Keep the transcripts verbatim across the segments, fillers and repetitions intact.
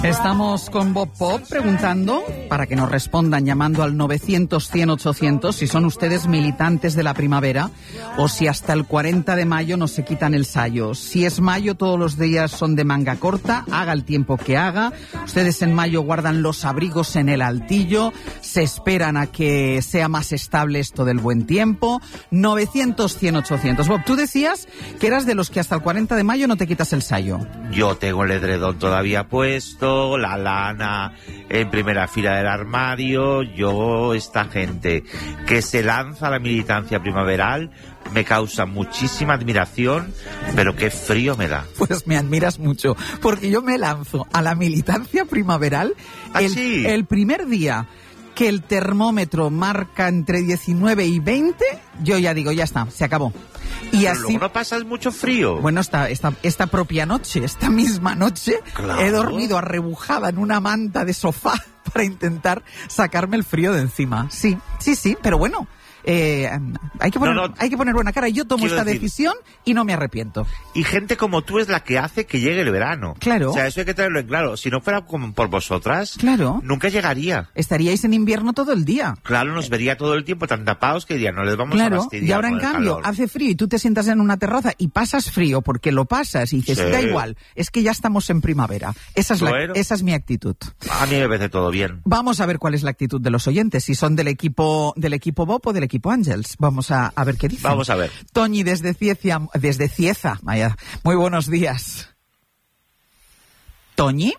Estamos con Bob Pop preguntando para que nos respondan llamando al novecientos, cien, ochocientos si son ustedes militantes de la primavera o si hasta el cuarenta de mayo no se quitan el sayo. Si es mayo, todos los días son de manga corta, haga el tiempo que haga. Ustedes en mayo guardan los abrigos en el altillo, se esperan a que sea más estable esto del buen tiempo. novecientos, cien, ochocientos. Bob, tú decías que eras de los que hasta el cuarenta de mayo no te quitas el sayo. Yo tengo el edredón todavía puesto, la lana en primera fila del armario. Yo, esta gente que se lanza a la militancia primaveral, me causa muchísima admiración, pero qué frío me da. Pues me admiras mucho, porque yo me lanzo a la militancia primaveral ¿Ah, el, sí? el primer día que el termómetro marca entre diecinueve y veinte, yo ya digo, ya está, se acabó. Y Pero así, luego no pasas mucho frío. bueno, esta, esta, esta propia noche, esta misma noche, Claro. he dormido arrebujada en una manta de sofá para intentar sacarme el frío de encima. Sí, sí, sí, pero bueno, eh, hay que poner, No, no. hay que poner buena cara. Yo tomo Quiero esta decir- decisión y no me arrepiento. Y gente como tú es la que hace que llegue el verano. Claro. O sea, eso hay que tenerlo en claro. Si no fuera como por vosotras, Claro. nunca llegaría. Estaríais en invierno todo el día. Claro, nos vería todo el tiempo tan tapados que diría, no les vamos a Claro, fastidiar y ahora en con el cambio calor. hace frío y tú te sientas en una terraza y pasas frío porque lo pasas y dices, Sí. da igual, es que ya estamos en primavera. Esa es, la, Bueno. esa es mi actitud. A mí me parece todo bien. Vamos a ver cuál es la actitud de los oyentes, si son del equipo del equipo Bob o del equipo Ángels. Vamos a, a ver qué dicen. Vamos a ver. Toñi desde Cieza, desde Cieza, vaya, muy buenos días. ¿Toñi?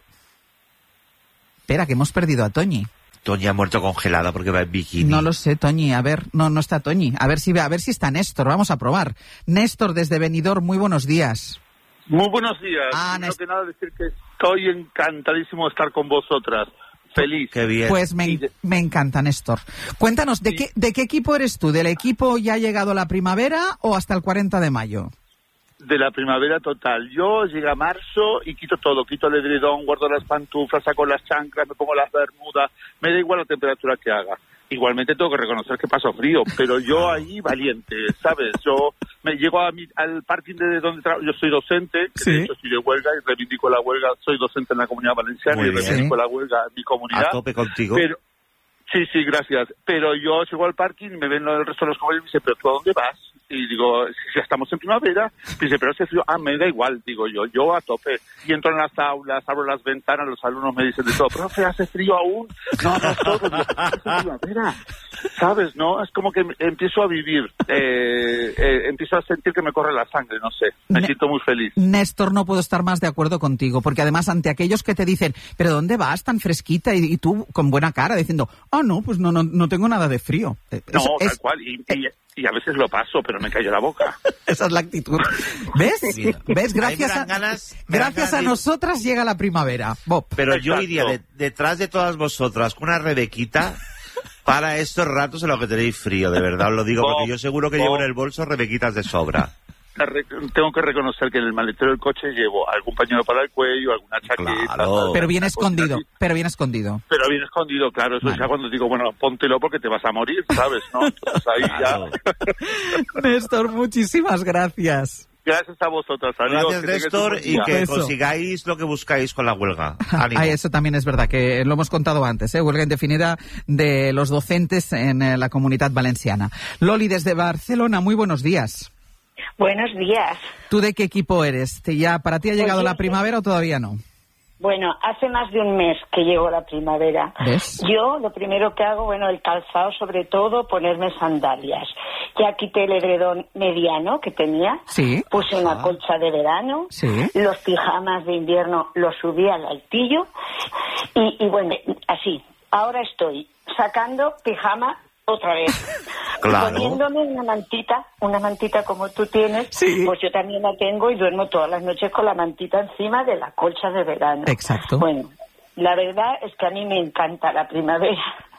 Espera, que hemos perdido a Toñi. Toñi ha muerto congelada porque va en bikini. No lo sé, Toñi. A ver, no, no está Toñi. A ver si a ver si está Néstor. Vamos a probar. Néstor desde Benidorm, muy buenos días. Muy buenos días. Ah, Primero Nés- que nada decir que estoy encantadísimo de estar con vosotras. Feliz. Qué bien. Pues me, Sí, de- me encanta, Néstor. Cuéntanos, ¿de Sí. qué, ¿de qué equipo eres tú? ¿Del equipo ya ha llegado la primavera o hasta el cuarenta de mayo? De la primavera total. Yo llega marzo y quito todo. Quito el edredón, guardo las pantuflas, saco las chanclas, me pongo las bermudas. Me da igual la temperatura que haga. Igualmente tengo que reconocer que paso frío, pero yo ahí valiente, ¿sabes? Yo me llego a mi, al parking de donde trabajo. Yo soy docente, que Sí. de hecho estoy de huelga y reivindico la huelga. Soy docente en la Comunidad Valenciana Muy y bien. reivindico Sí. la huelga en mi comunidad. A tope contigo. Pero, sí, sí, gracias. Pero yo llego al parking y me ven el resto de los compañeros y me dicen, ¿pero tú a dónde vas? Y digo, si ya estamos en primavera. Y dice, pero hace frío. Ah, me da igual, digo yo, yo a tope. Y entro en las aulas, abro las ventanas, los alumnos me dicen de todo, profe, ¿hace frío aún? No, no, todo. Digo, "Es primavera". ¿Sabes, no? Es como que empiezo a vivir, eh, eh, empiezo a sentir que me corre la sangre, no sé. Me Ne- siento muy feliz. Néstor, no puedo estar más de acuerdo contigo, porque además ante aquellos que te dicen, ¿pero dónde vas tan fresquita? Y, y tú con buena cara diciendo, ah, no, pues no, no, no tengo nada de frío. Eh, No, es- tal es- cual. Y, y, y a veces lo paso, pero me cayó la boca. Esa es la actitud. ¿Ves? Mira, ¿Ves? ahí me Gracias, dan a, ganas- me dan gracias ganas a de- nosotras llega la primavera. Bob. Pero yo Exacto. iría de- detrás de todas vosotras con una rebequita para estos ratos en los que tenéis frío, de verdad os lo digo, Bob, porque yo seguro que Bob. llevo en el bolso rebequitas de sobra. Re- Tengo que reconocer que en el maletero del coche llevo algún pañuelo para el cuello, alguna chaqueta. Claro. tal, Pero bien alguna escondido, cosita así. pero bien escondido. Pero bien escondido, claro. Eso Vale. ya cuando digo, bueno, póntelo porque te vas a morir, ¿sabes? ¿No? Entonces ahí Claro. ya. Néstor, muchísimas gracias. Gracias a vosotras. Adiós, Gracias, que tengáis un Néstor, buen y día. que Eso. consigáis lo que buscáis con la huelga. Ánimo. Ah, eso también es verdad, que lo hemos contado antes, ¿eh? Huelga indefinida de los docentes en eh, la Comunidad Valenciana. Loli, desde Barcelona, muy buenos días. Buenos días. ¿Tú de qué equipo eres? ¿Te ya, ¿Para ti ha llegado Pues yo la sé- primavera o todavía no? Bueno, hace más de un mes que llegó la primavera. ¿Ves? Yo lo primero que hago, bueno, el calzado sobre todo, ponerme sandalias. Ya quité el edredón mediano que tenía. Sí. Puse una Ah. colcha de verano. Sí. Los pijamas de invierno los subí al altillo. Y, y bueno, así. Ahora estoy sacando pijama otra vez. Claro. Poniéndome una mantita, una mantita como tú tienes, Sí. pues yo también la tengo y duermo todas las noches con la mantita encima de la colcha de verano. Exacto. Bueno, la verdad es que a mí me encanta la primavera.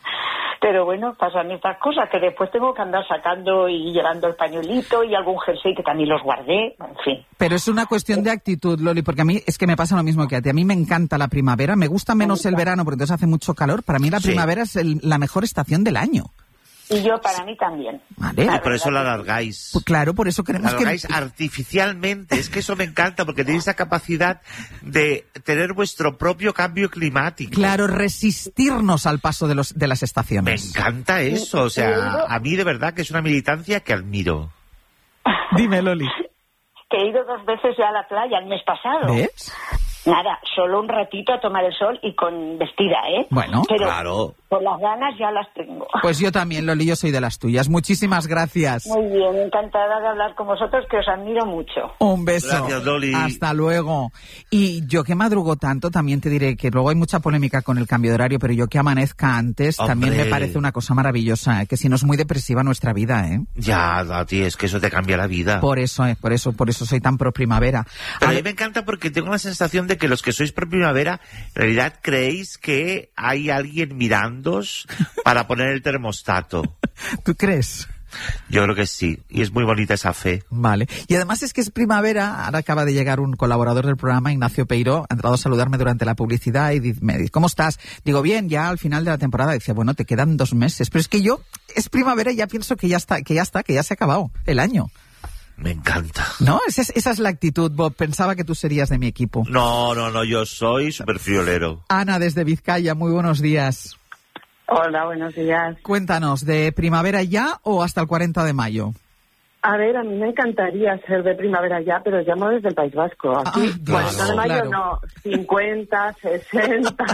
Pero bueno, pasan estas cosas que después tengo que andar sacando y llevando el pañuelito y algún jersey que también los guardé, en fin. Pero es una cuestión de actitud, Loli, porque a mí es que me pasa lo mismo que a ti. A mí me encanta la primavera, me gusta menos el verano porque entonces hace mucho calor. Para mí la Sí. primavera es el- la mejor estación del año. Y yo para mí también. Vale. Y por eso la alargáis. Pues claro, por eso La queremos que... alargáis artificialmente. Es que eso me encanta porque tenéis esa capacidad de tener vuestro propio cambio climático. Claro, resistirnos al paso de, los, de las Me estaciones. encanta eso. O sea, a mí de verdad que es una militancia que admiro. Dime, Loli. Que he ido dos veces ya a la playa el mes pasado. ¿Ves? Nada, solo un ratito a tomar el sol y con vestida, ¿eh? Bueno, pero claro. por las ganas ya las tengo. Pues yo también, Loli, yo soy de las tuyas. Muchísimas gracias. Muy bien, encantada de hablar con vosotros, que os admiro mucho. Un beso. Gracias, Loli. Hasta luego. Y yo que madrugo tanto, también te diré que luego hay mucha polémica con el cambio de horario, pero yo que amanezca antes Hombre. también me parece una cosa maravillosa, ¿eh? Que si no es muy depresiva nuestra vida, ¿eh? Ya, a ti, es que eso te cambia la vida. Por eso, ¿eh? Por eso, por eso soy tan pro primavera. Pero a A mí ver, me encanta porque tengo la sensación de que los que sois pro primavera, en realidad creéis que hay alguien mirándoos para poner el termostato. ¿tú crees? Yo creo que sí, y es muy bonita esa fe. Vale. Y además es que es primavera, ahora acaba de llegar un colaborador del programa, Ignacio Peiró, ha entrado a saludarme durante la publicidad y dice, me dice, ¿cómo estás? Digo, bien, ya al final de la temporada. Dice, bueno, te quedan dos meses. Pero es que yo, es primavera y ya pienso que ya está, que ya está, que ya se ha acabado el año. Me encanta. ¿No? Esa es, esa es la actitud, Bob. Pensaba que tú serías de mi equipo. No, no, no, yo soy súper friolero. Ana, desde Vizcaya, muy buenos días. Hola, buenos días. Cuéntanos, ¿de primavera ya o hasta el cuarenta de mayo? A ver, a mí me encantaría ser de primavera ya, pero llamo desde el País Vasco. Aquí, Ah, claro, cuarenta de mayo claro. no, cincuenta, sesenta.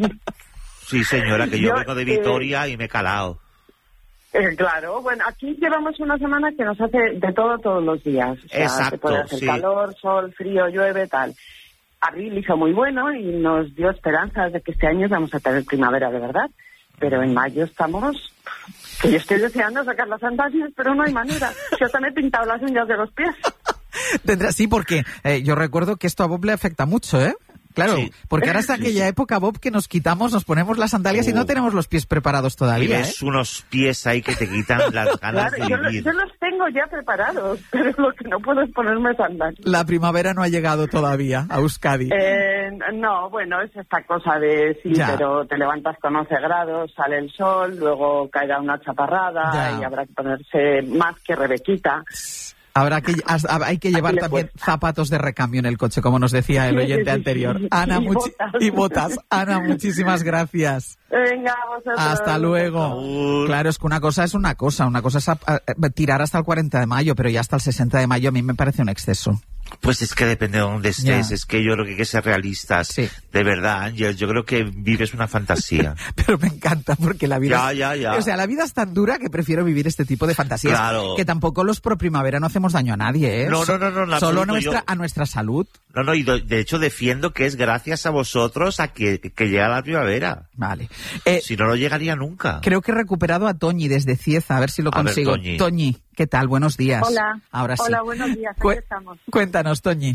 Sí, señora, que yo, Yo, vengo de eh, Vitoria y me he calado. Eh, claro, bueno, aquí llevamos una semana que nos hace de todo todos los días. O sea, Exacto, se puede hacer sí. calor, sol, frío, llueve, tal. Abril hizo muy bueno y nos dio esperanzas de que este año vamos a tener primavera de verdad. Pero en mayo estamos... Que yo estoy deseando sacar las sandalias, pero no hay manera. Yo también he pintado las uñas de los pies. Tendrá, sí, porque eh, yo recuerdo que esto a Bob le afecta mucho, ¿eh? Claro, Sí. porque ahora es Sí, aquella sí. época, Bob, que nos quitamos, nos ponemos las sandalias y no Uh. tenemos los pies preparados Y todavía, ¿eh? ves unos pies ahí que te quitan las ganas Claro, de yo, lo- vivir. yo los tengo ya preparados, pero lo que no puedo es ponerme sandalias. La primavera no ha llegado todavía a Euskadi. Eh, no, bueno, es esta cosa de sí, Ya. pero te levantas con once grados, sale el sol, luego caerá una chaparrada Ya. y habrá que ponerse más que Rebequita. Habrá que, has- hay que llevar le también cuesta. zapatos de recambio en el coche, como nos decía el Sí, oyente sí, sí, anterior. sí. Ana, Y muchi- botas. y botas. Ana, muchísimas gracias. Venga, vosotros. Hasta luego. Agur. Claro, es que una cosa es una cosa. Una cosa es a- a- tirar hasta el cuarenta de mayo, pero ya hasta el sesenta de mayo a mí me parece un exceso. Pues es que depende de dónde estés. Ya. Es que yo creo que hay que ser realistas. Sí. De verdad, Ángel, yo creo que vives una fantasía. Pero me encanta porque la vida... Ya, es- ya, ya. O sea, la vida es tan dura que prefiero vivir este tipo de fantasías. Claro. Que tampoco los pro primavera no hacemos daño a nadie, ¿eh? No, no, no, no, en Solo absoluto, nuestra, yo- a nuestra salud. No, no, y do- de hecho defiendo que es gracias a vosotros a que, que llega la primavera. Vale. Eh, Si no, no llegaría nunca. Creo que he recuperado a Toñi desde Cieza, a ver si lo A ver, consigo. Toñi. Toñi, ¿qué tal? Buenos días. Hola. Ahora sí. Hola, buenos días. Aquí Cu- estamos. Cuéntanos, Toñi.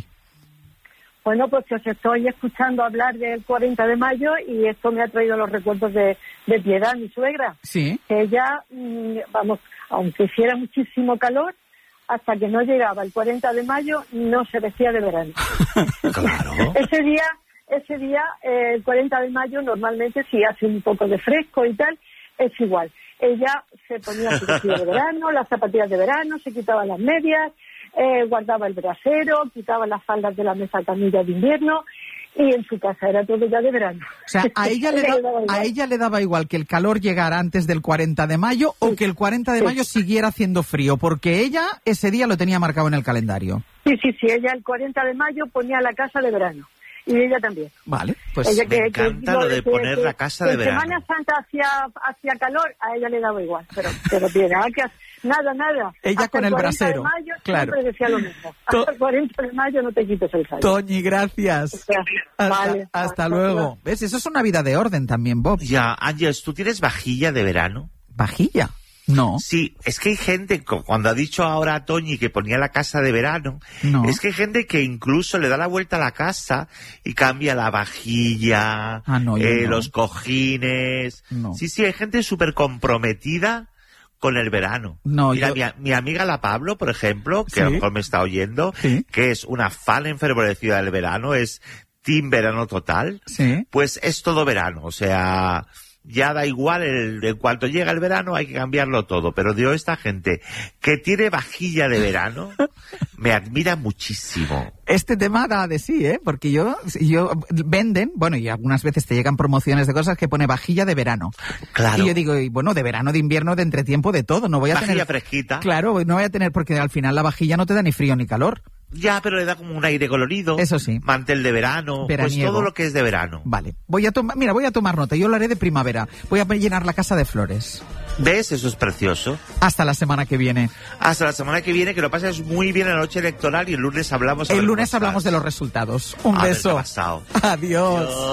Bueno, pues os estoy escuchando hablar del cuarenta de mayo y esto me ha traído los recuerdos de, de Piedad, mi suegra. Sí. Que ella, mm, vamos, aunque hiciera muchísimo calor, hasta que no llegaba el cuarenta de mayo no se vestía de verano. Claro. Ese día, ese día, eh, el cuarenta de mayo, normalmente si hace un poco de fresco y tal, es igual. Ella se ponía su vestido de verano, las zapatillas de verano, se quitaba las medias, eh, guardaba el brasero, quitaba las faldas de la mesa camilla de invierno y en su casa era todo ya de verano. O sea, a ella, le da- daba igual. a ella le daba igual que el calor llegara antes del cuarenta de mayo o que el cuarenta de Sí. mayo siguiera haciendo frío, porque ella ese día lo tenía marcado en el calendario. Sí, sí, sí, ella el cuarenta de mayo ponía la casa de verano. Y ella también. Vale, pues Ella me encanta lo de poner la casa de en verano. Semana Santa hacía, hacía calor, a ella le daba igual. Pero, pero tiene nada, que hacer, nada, nada. Ella Hasta con el cuarenta brasero, de mayo claro. siempre decía lo mismo. To- Hasta el cuarenta de mayo no te quites el calor. Toñi, gracias. Hasta, Vale, hasta hasta luego. luego. ¿Ves? Eso es una vida de orden también, Bob. Ya, Ángel, ¿tú tienes vajilla de verano? ¿Vajilla? No. Sí, es que hay gente, co- cuando ha dicho ahora a Toñi que ponía la casa de verano, No. es que hay gente que incluso le da la vuelta a la casa y cambia la vajilla, Ah, no, yo eh, no. los cojines. No. Sí, sí, hay gente súper comprometida con el verano. No, Mira, yo- mi, a- mi amiga La Pablo, por ejemplo, que Sí. a lo mejor me está oyendo, Sí. que es una fan enfervorecida del verano, es team verano total, Sí. pues es todo verano, o sea, ya da igual, el, en cuanto llega el verano hay que cambiarlo todo. Pero yo, esta gente que tiene vajilla de verano, me admira muchísimo. Este tema da de sí, ¿eh? Porque yo, yo venden, bueno, y algunas veces te llegan promociones de cosas que pone vajilla de verano. Claro. Y yo digo, y bueno, de verano, de invierno, de entretiempo, de todo. No voy a Vajilla tener... fresquita. Claro, no voy a tener, porque al final la vajilla no te da ni frío ni calor. Ya, pero le da como un aire colorido. Eso sí. Mantel de verano. Veraniego. Pues todo lo que es de verano. Vale. Voy a tomar, mira, voy a tomar nota. Yo lo haré de primavera. Voy a llenar la casa de flores. ¿Ves? Eso es precioso. Hasta la semana que viene. Hasta la semana que viene, que lo pases muy bien en la noche electoral y el lunes hablamos. El lunes hablamos de los resultados. Un A ver beso. qué ha pasado. Adiós. Adiós.